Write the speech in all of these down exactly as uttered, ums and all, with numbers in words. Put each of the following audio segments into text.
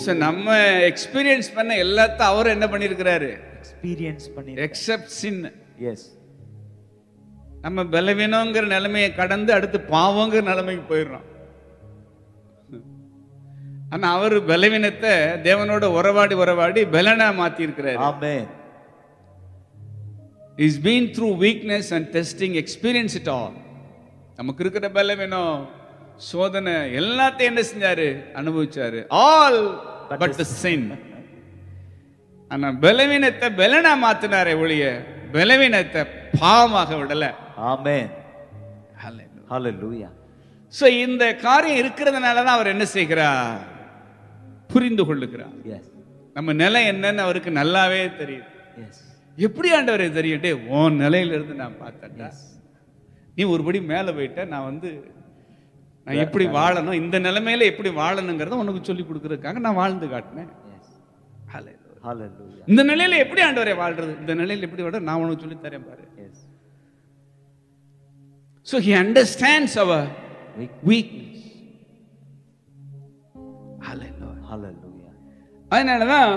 So நம்ம experience பண்ண எல்லாத்தையும் அவர் என்ன பண்ணிருக்கிறாரு? எக்ஸ்பீரியன்ஸ் பண்ணி எக்ஸெப்ட் சின். எஸ். நம்ம பலவீனங்கிற நிலைமையை கடந்து அடுத்து பாவங்கிற நிலைமைக்கு போயிடுறோம். ஆனா அவர் பலவீனத்தை தேவனோட உறவாடி உறவாடி பலனா மாத்தி இருக்கிறாரு. ஆமென். He's been through weakness and testing, experience it all. நமக்கு இருக்கிற பலவீனம், சோதனை எல்லாத்தையும் என்ன செஞ்சாரு? அனுபவிச்சாரு. All but the sin. ஆனா பலவீனத்தை பலனா மாத்தினாரே ஒழிய பலவீனத்தை பாவமாக விடல. ஆமென். ஹல்லேலூயா. ஹல்லேலூயா. சோ இந்த காரியம் இருக்கிறதுனால தான் அவர் என்ன செய்கிறார்? புரிந்து கொள்ளுகிறார். எஸ். நம்ம நிலை என்னன்னு அவருக்கு நல்லாவே தெரியும். எஸ். எப்படி ஆண்டவரே தெரியட்டே? உன் நிலையில இருந்து நான் பார்த்தேன்டா, நீ ஒருபடி மேல போயிட்ட, நான் வந்து நான் எப்படி வாழணும், இந்த நிலைமையில எப்படி வாழணுங்கிறத உனக்கு சொல்லி கொடுக்கறதுக்காக நான் வாழ்ந்து காட்டினேன். ஹல்லேலூயா. ஹல்லேலூயா. இந்த நிலையில எப்படி ஆண்டவரே வாழ்றது, இந்த நிலையில எப்படி வாழ நான் உனக்கு சொல்லி தரேன் பாரு. S. So he understands our weakness. Hallelujah. ஹல்லேலூயா. அதனாலதான்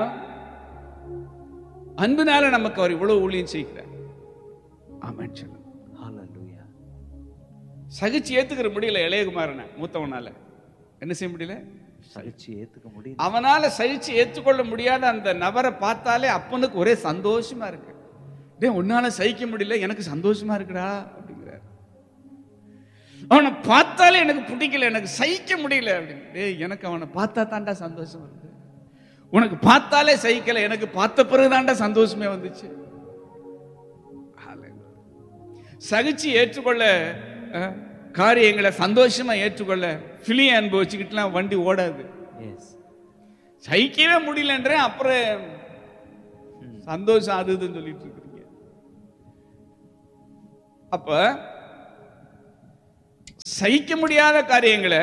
அன்புனால நமக்கு அவர் இவ்வளவு ஊழியம் செய்கிறார். ஆமென் சொல்லுங்க. ஹல்லேலூயா. சகிச்சு ஏத்துக்கிற முடியல இளையகுமாரனை, மூத்தவனால என்ன செய்ய முடியல? சகிச்சு ஏத்துக்க முடியல. அவனால சகிச்சு ஏற்றுக்கொள்ள முடியாத அந்த நபரை பார்த்தாலே அப்பனுக்கு ஒரே சந்தோஷமா இருக்கு. டேய் உன்னால சகிக்க முடியல, எனக்கு சந்தோஷமா இருக்குடா அப்படிங்கிறார். அவனை பார்த்தாலே எனக்கு பிடிக்கல, எனக்கு சகிக்க முடியல அப்படின்னு. டேய் எனக்கு அவனை பார்த்தா தாண்டா சந்தோஷம் வருது, உனக்கு பார்த்தாலே சகிக்கல, எனக்கு பார்த்த பிறகுதாண்டா சந்தோஷமே வந்துச்சு. சகிச்சு ஏற்றுக்கொள்ள காரியங்களை சந்தோஷமா ஏற்றுக்கொள்ள பிலிய அனுபவிச்சுக்கிட்டுலாம் வண்டி ஓடாது. சகிக்கவே முடியலன்ற அப்புறம் சந்தோஷம் அது இதுன்னு சொல்லிட்டு இருக்கிறீங்க. அப்ப சகிக்க முடியாத காரியங்களை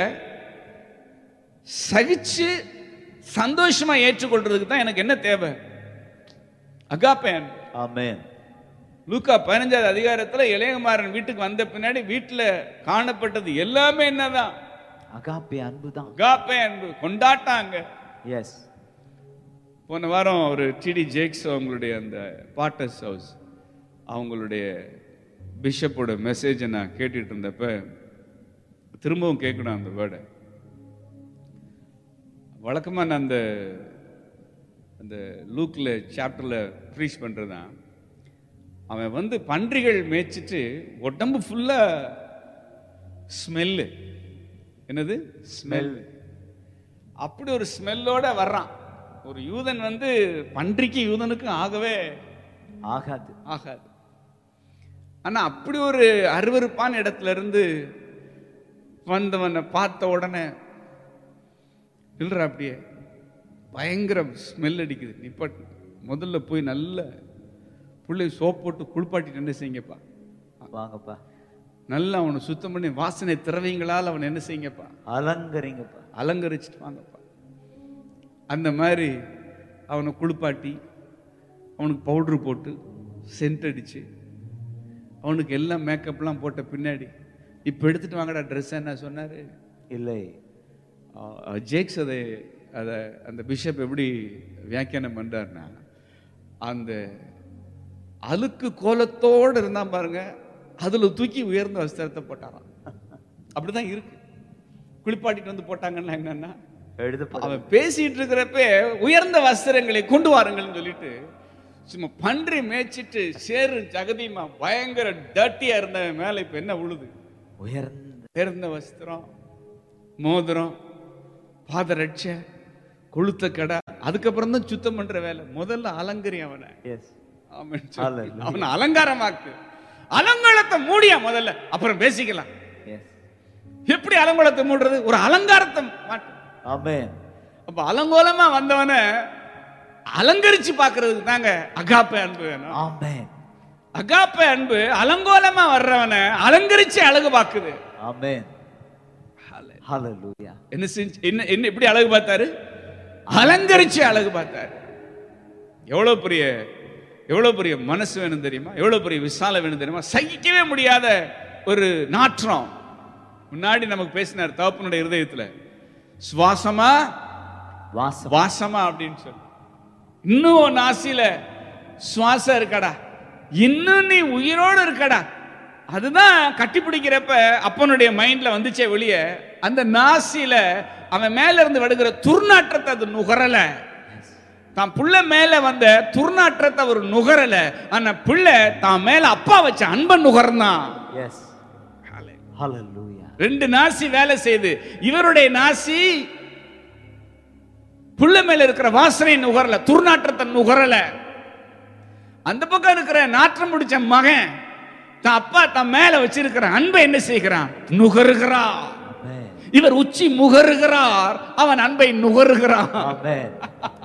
சகிச்சு சந்தோஷமா ஏற்றுக்கொள்றதுக்கு தான் எனக்கு என்ன தேவை? அகாப்பே அன்பு. ஆமென். லூக்கா பதினஞ்சாவது அதிகாரத்துல இளையகுமாரன் வீட்டுக்கு வந்த பின்னாடி வீட்டுல காணப்பட்டது எல்லாமே என்னதான்? அகாப்பே அன்பு தான். அகாப்பே அன்பு, கொண்டாட்டாங்க. எஸ். போன வாரம் ஒரு டிடி ஜேக்ஸ் அவங்களுடைய அந்த பாட்டர்ஸ் ஹவுஸ் அவங்களுடைய பிஷப்போட மெசேஜை நான் கேட்டுட்டு இருந்தப்ப திரும்பவும் கேட்கணும் அந்த வேர்டை. வழக்கமா நான் அந்த அந்த லூக்ல சாப்டர்ல ப்ரீச் பண்றதுதான். அவன் வந்து பன்றிகள் மேய்ச்சிட்டு உடம்பு ஃபுல்லா ஸ்மெல்லு. என்னது ஸ்மெல்? அப்படி ஒரு ஸ்மெல்லோட வர்றான் ஒரு யூதன். வந்து பன்றிக்கு யூதனுக்கும் ஆகவே ஆகாது ஆகாது. ஆனா அப்படி ஒரு அருவருப்பான இடத்துல இருந்து வந்தவனை பார்த்த உடனே இல்லற அப்படியே பயங்கர ஸ்மெல் அடிக்குது. நிப்பாட்டு, முதல்ல போய் நல்ல புள்ளை சோப் போட்டு குளிப்பாட்டிட்டு என்ன செய்யுங்கப்பா, வாங்கப்பா, நல்லா அவனை சுத்தம் பண்ணி வாசனை திரவியங்களால் அவனை என்ன செய்யுங்கப்பா, அலங்கரிங்கப்பா, அலங்கரிச்சுட்டு வாங்கப்பா. அந்த மாதிரி அவனை குளிப்பாட்டி அவனுக்கு பவுட்ரு போட்டு சென்ட் அடிச்சு அவனுக்கு எல்லாம் மேக்கப்லாம் போட்ட பின்னாடி இப்போ எடுத்துட்டு வாங்கடா ட்ரெஸ் என்ன சொன்னாரு? இல்லை. ஜேக்ஸ் அதை அதை அந்த பிஷப் எப்படி வியாக்கியானம் பண்றாருன்னா, அந்த அழுக்கு கோலத்தோடு இருந்தான் பாருங்க, அதுல தூக்கி உயர்ந்த வஸ்திரத்தை போட்டாராம். அப்படிதான் இருக்கு. குளிப்பாட்டிட்டு வந்து போட்டாங்கன்னா என்னன்னா, அவன் பேசிட்டு இருக்கிறப்ப உயர்ந்த வஸ்திரங்களை கொண்டு வாருங்கள்னு சொல்லிட்டு சும்மா பன்றி மேய்ச்சிட்டு சேரு ஜகதிமா பயங்கர டர்ட்டியா இருந்த மேல இப்ப என்ன உழுது? உயர்ந்த உயர்ந்த வஸ்திரம், மோதிரம், பாதரட்ச, கொளுத்த கடை, அதுக்கப்புறம் தான் சுத்தம் பண்ற வேலை. முதல்ல அலங்கரி அவனை, அவனை அலங்காரமாக்கு. அலங்காரத்தை மூடியா முதல்ல, அப்புறம் பேசிக்கலாம். எப்படி அலங்கோலத்தை மூடுறது? ஒரு அலங்காரத்தை மாட்டு. அப்ப அலங்கோலமா வந்தவன அலங்கரிச்சு பாக்குறதுக்கு தாங்க அகாப்பே அன்பு வேணும். அகாப்பே அன்பு அலங்கோலமா வர்றவன அலங்கரிச்சு அழகு பாக்குது. என்ன செஞ்சு என்ன என்ன எப்படி அழகு பார்த்தாரு? அலங்கரிச்சு அழகு பார்த்தாரு. எவ்வளவு பெரிய எவ்வளவு பெரிய மனசு வேணும் தெரியுமா? எவ்வளவு பெரிய விசாலம் வேணும் தெரியுமா? சகிக்கவே முடியாத ஒரு நாற்றம். முன்னாடி நமக்கு பேசினார் தகப்பனுடைய இருதயத்துல சுவாசமா வாசம் வாசமா அப்படின்னு சொல்லி. இன்னும் நாசில சுவாசம் இருக்கடா, இன்னும் நீ உயிரோடு இருக்கடா. அதுதான் கட்டி பிடிக்கிறப்ப அப்பனுடைய மைண்ட்ல வந்துச்சே வெளியே. அந்த நாசில அவன் மேல இருந்து விடுகிற துர்நாற்றத்தை அது நுகரல. தான் புள்ள மேல வந்த துர்நாற்றத்தை அவர் நுகரல. ஆனா பிள்ளை தான் மேல அப்பா வச்ச அன்பை நுகர்ந்தான். எஸ் ஹalleluya. ரெண்டு நாசி வேலை செய்து. இவருடைய நாசி புள்ள மேல இருக்கிற வாசனை நுகரல, துர்நாற்றத்தை நுகரல. அந்த பக்கம் இருக்கிற நாற்றம் முடிச்ச மகன் தான் அப்பா தன் மேல வச்சிருக்கிற அன்பை என்ன செய்கிறான்? நுகருகிறார். இவர் உச்சி முகருகிறார், அவன் அன்பை நுகருகிறான். ஆமென்.